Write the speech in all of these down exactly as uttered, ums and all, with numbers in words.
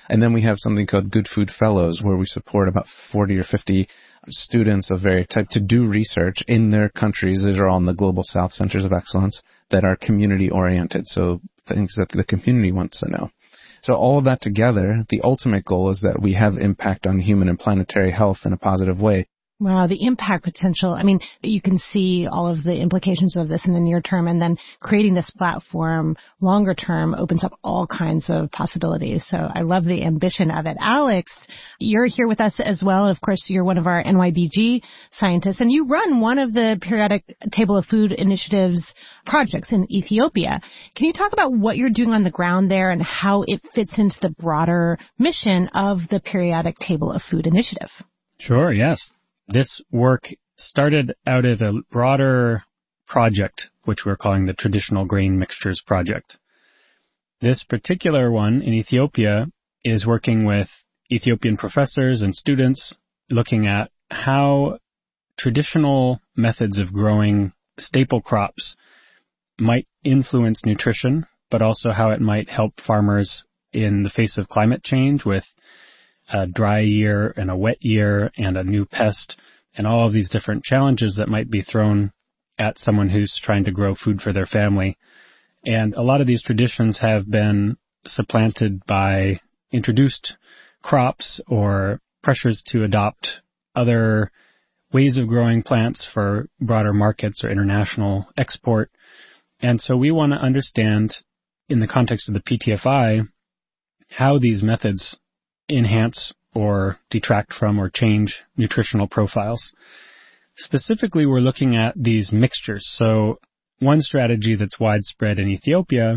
And then we have something called Good Food Fellows, where we support about forty or fifty students of various type to do research in their countries. These are all in the Global South Centers of Excellence that are community-oriented, so things that the community wants to know. So all of that together, the ultimate goal is that we have impact on human and planetary health in a positive way. Wow, the impact potential. I mean, you can see all of the implications of this in the near term, and then creating this platform longer term opens up all kinds of possibilities. So I love the ambition of it. Alex, you're here with us as well. Of course, you're one of our N Y B G scientists, and you run one of the Periodic Table of Food Initiative's projects in Ethiopia. Can you talk about what you're doing on the ground there and how it fits into the broader mission of the Periodic Table of Food Initiative? Sure, yes. This work started out of a broader project, which we're calling the Traditional Grain Mixtures Project. This particular one in Ethiopia is working with Ethiopian professors and students looking at how traditional methods of growing staple crops might influence nutrition, but also how it might help farmers in the face of climate change with a dry year and a wet year and a new pest and all of these different challenges that might be thrown at someone who's trying to grow food for their family. And a lot of these traditions have been supplanted by introduced crops or pressures to adopt other ways of growing plants for broader markets or international export. And so we want to understand, in the context of the P T F I, how these methods enhance or detract from or change nutritional profiles. Specifically, we're looking at these mixtures. So one strategy that's widespread in Ethiopia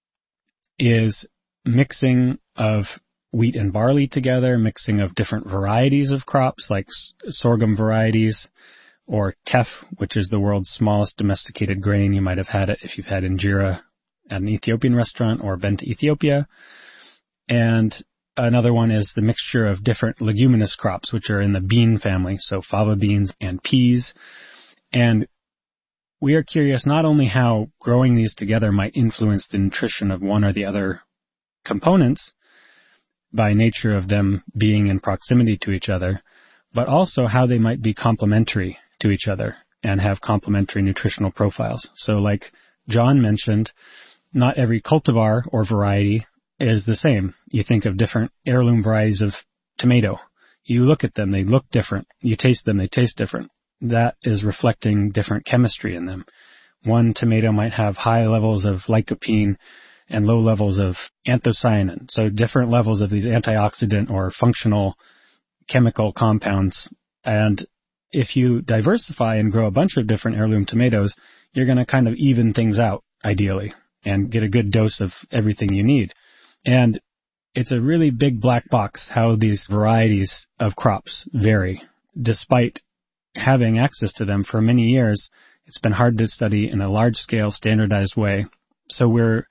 is mixing of wheat and barley together, mixing of different varieties of crops like sorghum varieties or teff, which is the world's smallest domesticated grain. You might have had it if you've had injera at an Ethiopian restaurant or been to Ethiopia. And another one is the mixture of different leguminous crops, which are in the bean family, so fava beans and peas. And we are curious not only how growing these together might influence the nutrition of one or the other components by nature of them being in proximity to each other, but also how they might be complementary to each other and have complementary nutritional profiles. So like John mentioned, not every cultivar or variety is the same. You think of different heirloom varieties of tomato. You look at them, they look different. You taste them, they taste different. That is reflecting different chemistry in them. One tomato might have high levels of lycopene and low levels of anthocyanin. So different levels of these antioxidant or functional chemical compounds. And if you diversify and grow a bunch of different heirloom tomatoes, you're going to kind of even things out, ideally, and get a good dose of everything you need. And it's a really big black box how these varieties of crops vary. Despite having access to them for many years, it's been hard to study in a large-scale, standardized way. So we're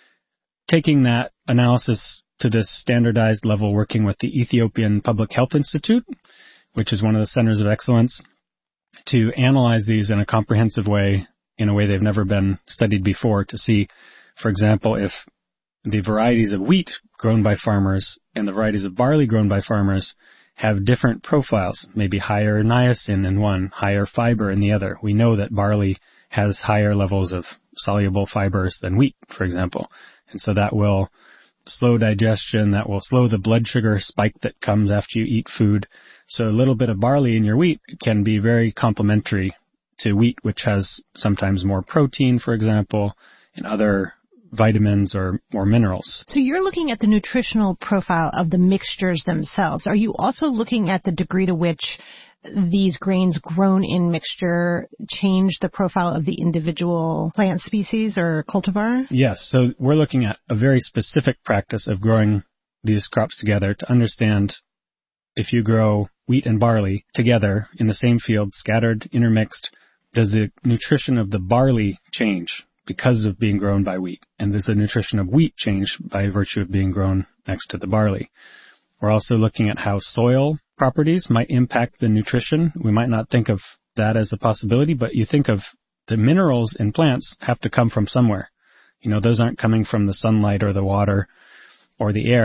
taking that analysis to this standardized level, working with the Ethiopian Public Health Institute, which is one of the centers of excellence, to analyze these in a comprehensive way, in a way they've never been studied before, to see, for example, if the varieties of wheat grown by farmers and the varieties of barley grown by farmers have different profiles, maybe higher niacin in one, higher fiber in the other. We know that barley has higher levels of soluble fibers than wheat, for example. And so that will slow digestion, that will slow the blood sugar spike that comes after you eat food. So a little bit of barley in your wheat can be very complementary to wheat, which has sometimes more protein, for example, and other vitamins or, or minerals. So you're looking at the nutritional profile of the mixtures themselves. Are you also looking at the degree to which these grains grown in mixture change the profile of the individual plant species or cultivar? Yes. So we're looking at a very specific practice of growing these crops together to understand if you grow wheat and barley together in the same field, scattered, intermixed, does the nutrition of the barley change because of being grown by wheat? And does the nutrition of wheat change by virtue of being grown next to the barley? We're also looking at how soil properties might impact the nutrition. We might not think of that as a possibility, but you think of the minerals in plants have to come from somewhere. You know, those aren't coming from the sunlight or the water or the air.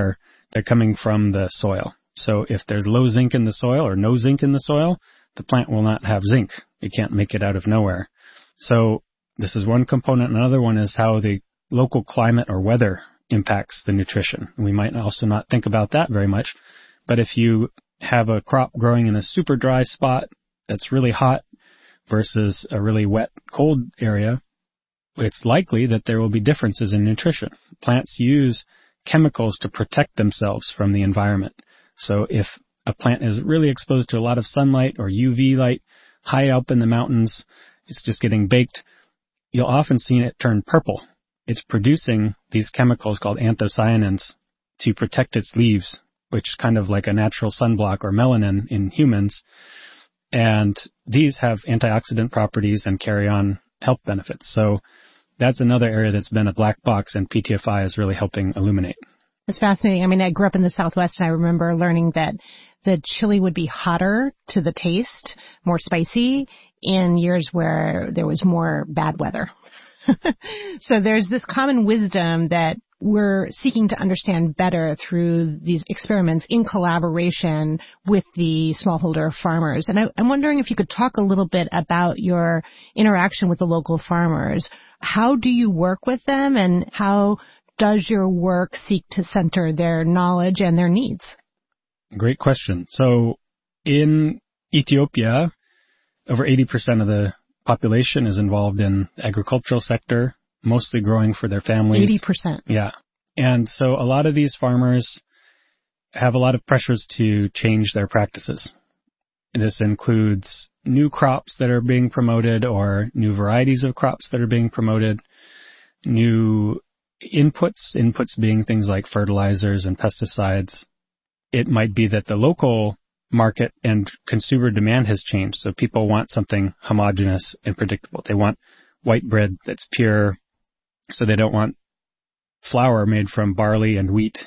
they're coming from the soil. So if there's low zinc in the soil or no zinc in the soil, the plant will not have zinc. It can't make it out of nowhere. So this is one component. Another one is how the local climate or weather impacts the nutrition. We might also not think about that very much, but if you have a crop growing in a super dry spot that's really hot versus a really wet, cold area, it's likely that there will be differences in nutrition. Plants use chemicals to protect themselves from the environment. So if a plant is really exposed to a lot of sunlight or U V light high up in the mountains, it's just getting baked, you'll often see it turn purple. It's producing these chemicals called anthocyanins to protect its leaves, which is kind of like a natural sunblock or melanin in humans. And these have antioxidant properties and carry on health benefits. So that's another area that's been a black box, and P T F I is really helping illuminate. It's fascinating. I mean, I grew up in the Southwest, and I remember learning that the chili would be hotter to the taste, more spicy, in years where there was more bad weather. So there's this common wisdom that we're seeking to understand better through these experiments in collaboration with the smallholder farmers. And I, I'm wondering if you could talk a little bit about your interaction with the local farmers. How do you work with them, and how does your work seek to center their knowledge and their needs? Great question. So in Ethiopia, over eighty percent of the population is involved in the agricultural sector, mostly growing for their families. eighty percent. Yeah. And so a lot of these farmers have a lot of pressures to change their practices. This includes new crops that are being promoted or new varieties of crops that are being promoted, new inputs, inputs being things like fertilizers and pesticides. It might be that the local market and consumer demand has changed. So people want something homogeneous and predictable. They want white bread that's pure. So they don't want flour made from barley and wheat.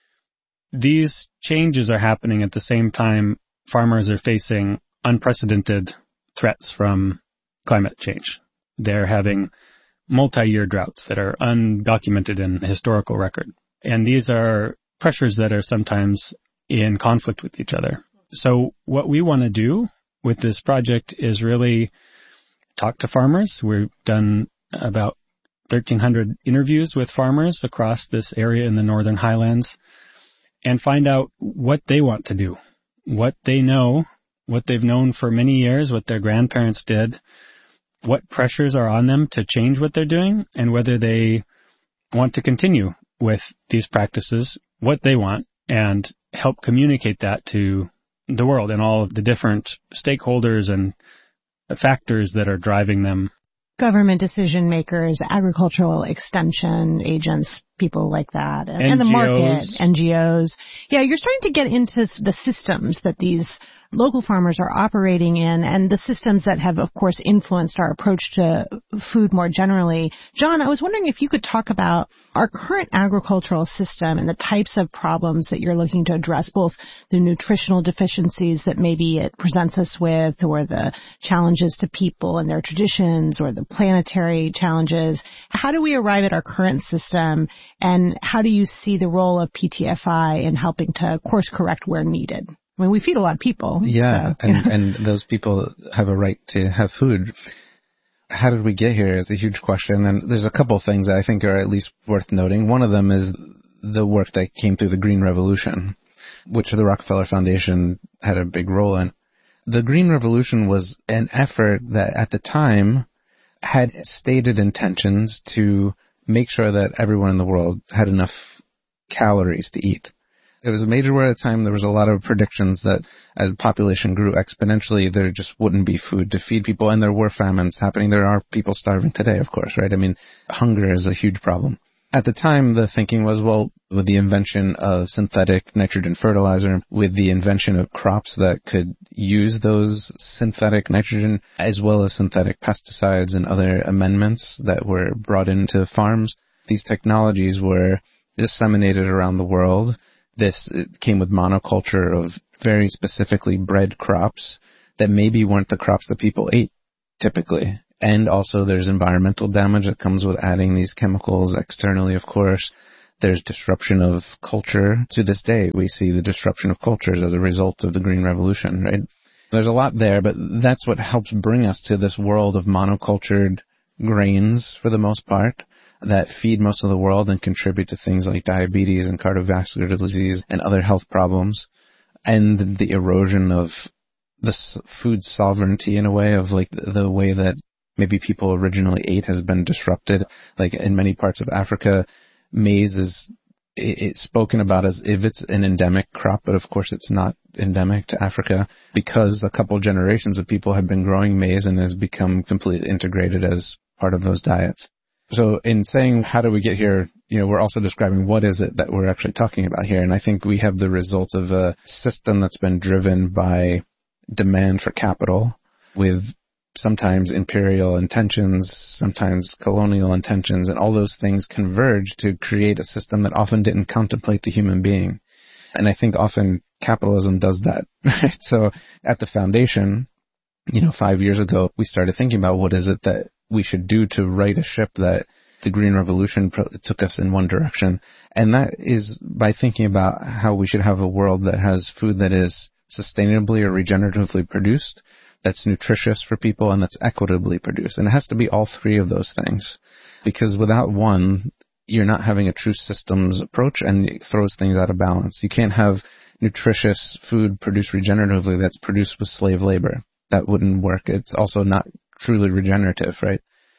These changes are happening at the same time farmers are facing unprecedented threats from climate change. They're having multi-year droughts that are undocumented in the historical record. And these are pressures that are sometimes in conflict with each other. So what we want to do with this project is really talk to farmers. We've done about thirteen hundred interviews with farmers across this area in the Northern Highlands and find out what they want to do, what they know, what they've known for many years, what their grandparents did, what pressures are on them to change what they're doing, and whether they want to continue with these practices, what they want, and help communicate that to the world and all of the different stakeholders and factors that are driving them. Government decision makers, agricultural extension agents, people like that, and, and the market, N G Os. Yeah, you're starting to get into the systems that these local farmers are operating in, and the systems that have, of course, influenced our approach to food more generally. John, I was wondering if you could talk about our current agricultural system and the types of problems that you're looking to address, both the nutritional deficiencies that maybe it presents us with, or the challenges to people and their traditions, or the planetary challenges. How do we arrive at our current system, and how do you see the role of P T F I in helping to course correct where needed? I mean, we feed a lot of people. Yeah, so, and, and those people have a right to have food. How did we get here is a huge question, and there's a couple of things that I think are at least worth noting. One of them is the work that came through the Green Revolution, which the Rockefeller Foundation had a big role in. The Green Revolution was an effort that at the time had stated intentions to make sure that everyone in the world had enough calories to eat. It was a major war at the time. There was a lot of predictions that as the population grew exponentially, there just wouldn't be food to feed people, and there were famines happening. There are people starving today, of course, right? I mean, hunger is a huge problem. At the time, the thinking was, well, with the invention of synthetic nitrogen fertilizer, with the invention of crops that could use those synthetic nitrogen, as well as synthetic pesticides and other amendments that were brought into farms, these technologies were disseminated around the world. This came with monoculture of very specifically bred crops that maybe weren't the crops that people ate typically. And also there's environmental damage that comes with adding these chemicals externally, of course. There's disruption of culture. To this day, we see the disruption of cultures as a result of the Green Revolution, right? There's a lot there, but that's what helps bring us to this world of monocultured grains, for the most part, that feed most of the world and contribute to things like diabetes and cardiovascular disease and other health problems, and the erosion of the food sovereignty in a way, of like the way that maybe people originally ate has been disrupted. Like in many parts of Africa, maize is it's spoken about as if it's an endemic crop, but of course it's not endemic to Africa, because a couple generations of people have been growing maize and has become completely integrated as part of those diets. So in saying how do we get here, you know, we're also describing what is it that we're actually talking about here. And I think we have the results of a system that's been driven by demand for capital, with sometimes imperial intentions, sometimes colonial intentions, and all those things converge to create a system that often didn't contemplate the human being. And I think often capitalism does that, right? So at the foundation, you know, five years ago, we started thinking about what is it that we should do to right a ship that the Green Revolution took us in one direction. And that is by thinking about how we should have a world that has food that is sustainably or regeneratively produced, that's nutritious for people, and that's equitably produced. And it has to be all three of those things, because without one, you're not having a true systems approach, and it throws things out of balance. You can't have nutritious food produced regeneratively that's produced with slave labor. That wouldn't work. It's also not truly regenerative, right?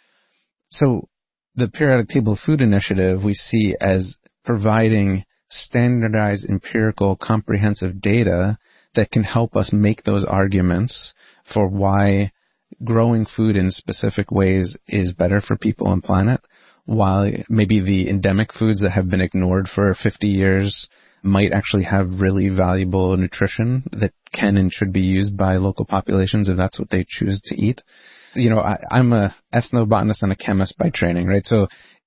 So the Periodic Table of Food Initiative we see as providing standardized, empirical, comprehensive data that can help us make those arguments for why growing food in specific ways is better for people and planet, while maybe the endemic foods that have been ignored for fifty years might actually have really valuable nutrition that can and should be used by local populations if that's what they choose to eat. You know, I, I'm a ethnobotanist and a chemist by training, right? So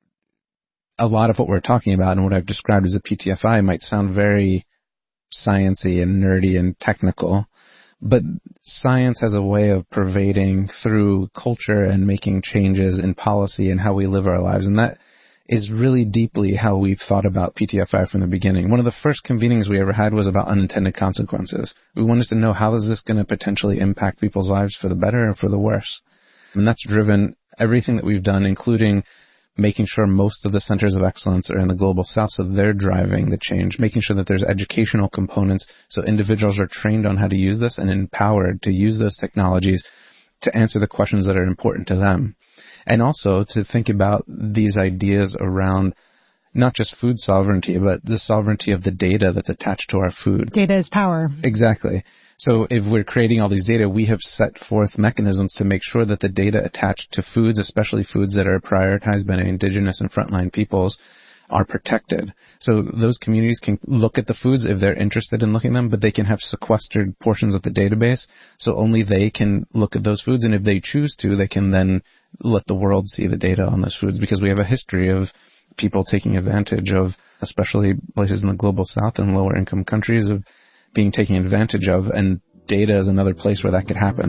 a lot of what we're talking about and what I've described as a P T F I might sound very sciencey and nerdy and technical, but science has a way of pervading through culture and making changes in policy and how we live our lives. And that is really deeply how we've thought about P T F I from the beginning. One of the first convenings we ever had was about unintended consequences. We wanted to know, how is this going to potentially impact people's lives for the better or for the worse? And that's driven everything that we've done, including making sure most of the centers of excellence are in the Global South, so they're driving the change, making sure that there's educational components so individuals are trained on how to use this and empowered to use those technologies to answer the questions that are important to them. And also to think about these ideas around not just food sovereignty, but the sovereignty of the data that's attached to our food. Data is power. Exactly. So if we're creating all these data, we have set forth mechanisms to make sure that the data attached to foods, especially foods that are prioritized by indigenous and frontline peoples, are protected. So those communities can look at the foods if they're interested in looking at them, but they can have sequestered portions of the database, so only they can look at those foods. And if they choose to, they can then let the world see the data on those foods, because we have a history of people taking advantage of, especially places in the Global South and lower income countries, of being taken advantage of, and data is another place where that could happen.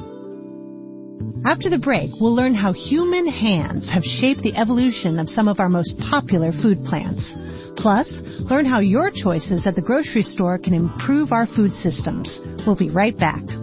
After the break, we'll learn how human hands have shaped the evolution of some of our most popular food plants. Plus, learn how your choices at the grocery store can improve our food systems. We'll be right back.